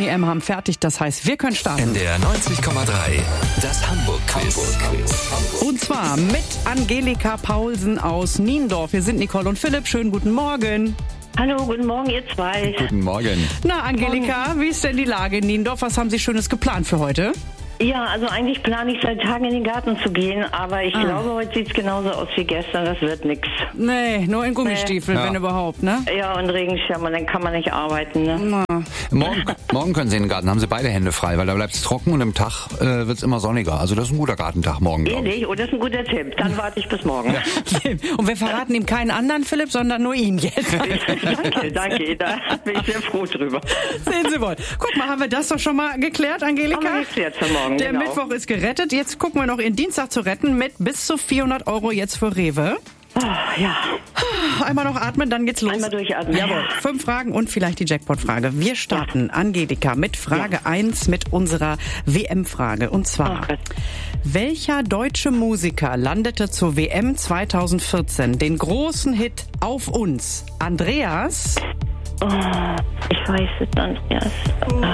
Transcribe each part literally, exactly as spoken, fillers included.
Conny M. haben fertig. Das heißt, wir können starten. N D R neunzig Komma drei, das Hamburg-Quiz. Und zwar mit Angelika Paulsen aus Niendorf. Wir sind Nicole und Philipp. Schönen guten Morgen. Hallo, guten Morgen, ihr zwei. Guten Morgen. Na, Angelika, wie ist denn die Lage in Niendorf? Was haben Sie Schönes geplant für heute? Ja, also eigentlich plane ich seit Tagen in den Garten zu gehen, aber ich Ah. glaube, heute sieht es genauso aus wie gestern. Das wird nix. Nee, nur in Gummistiefeln, Nee. wenn Ja. überhaupt, ne? Ja, und Regenschirm, und dann kann man nicht arbeiten, ne? Na. Morgen, morgen können Sie in den Garten, haben Sie beide Hände frei, weil da bleibt es trocken und im Tag äh, wird es immer sonniger. Also das ist ein guter Gartentag morgen, glaube ich. Ehrlich? Oh, das ist ein guter Tipp. Dann warte ich bis morgen. Und wir verraten ihm keinen anderen Philipp, sondern nur ihn jetzt. Danke, danke. Da bin ich sehr froh drüber. Sehen Sie wohl. Guck mal, haben wir das doch schon mal geklärt, Angelika? Haben wir geklärt für morgen, Der genau. Mittwoch ist gerettet. Jetzt gucken wir noch Ihren Dienstag zu retten mit bis zu vierhundert Euro jetzt für Rewe. Oh, ja. Einmal noch atmen, dann geht's los. Einmal durchatmen. Jawohl. Fünf Fragen und vielleicht die Jackpot-Frage. Wir starten, Angelika, mit Frage Ja. eins mit unserer W M-Frage. Und zwar, Oh Gott. welcher deutsche Musiker landete zur W M zweitausendvierzehn den großen Hit Auf uns? Andreas? Oh, ich weiß es, Andreas. Ah.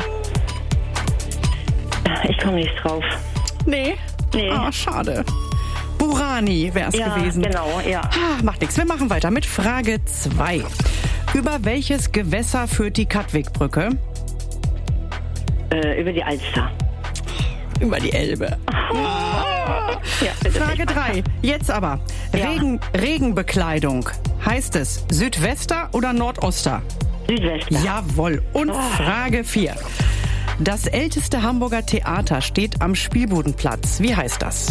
Ich komme nicht drauf. Nee. Nee. Ah, schade. Burani wäre es Ja, gewesen. genau, ja. Ah, macht nichts. Wir machen weiter mit Frage zwei. Über welches Gewässer führt die Katwigbrücke? Äh, über die Alster. Über die Elbe. Ja, bitte. Frage drei. Jetzt aber. Ja. Regen, Regenbekleidung. Heißt es Südwester oder Nordoster? Südwester. Jawohl. Und Frage vier. Das älteste Hamburger Theater steht am Spielbudenplatz. Wie heißt das?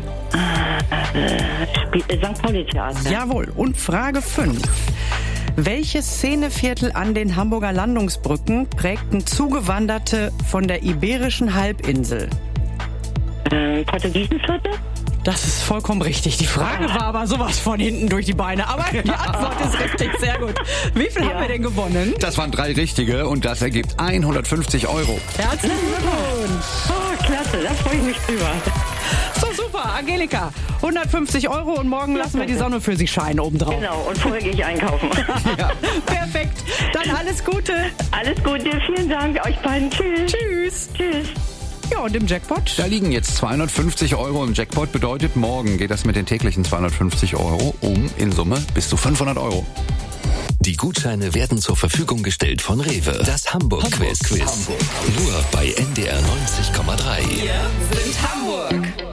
Spiel- äh, Sankt Pauli-Theater. Jawohl. Und Frage fünf. Welches Szeneviertel an den Hamburger Landungsbrücken prägten Zugewanderte von der Iberischen Halbinsel? Äh, Portugiesenviertel? Das ist vollkommen richtig. Die Frage war aber sowas von hinten durch die Beine. Aber die Antwort ist richtig, sehr gut. Wie viel haben wir denn gewonnen? Das waren drei richtige und das ergibt hundertfünfzig Euro. Herzlichen Glückwunsch. Oh, klasse, da freue ich mich drüber. So, super. Angelika, hundertfünfzig Euro und morgen lassen wir die Sonne für Sie scheinen obendrauf. Genau, und vorher gehe ich einkaufen. Perfekt. Dann alles Gute. Alles Gute, vielen Dank euch beiden. Tschüss. Tschüss. Tschüss. Ja, und im Jackpot? Da liegen jetzt zweihundertfünfzig Euro im Jackpot. Bedeutet, morgen geht das mit den täglichen zweihundertfünfzig Euro um in Summe bis zu fünfhundert Euro. Die Gutscheine werden zur Verfügung gestellt von Rewe. Das Hamburg-Quiz. Hamburg. Nur bei N D R neunzig Komma drei. Wir sind Hamburg.